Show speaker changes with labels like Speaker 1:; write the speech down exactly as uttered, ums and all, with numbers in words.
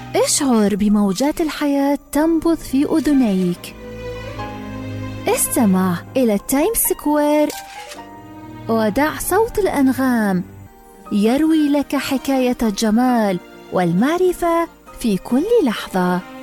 Speaker 1: اشعر بموجات الحياة تنبض في أذنيك. استمع إلى التايمز سكوير ودع صوت الأنغام يروي لك حكاية الجمال والمعرفة في كل لحظة.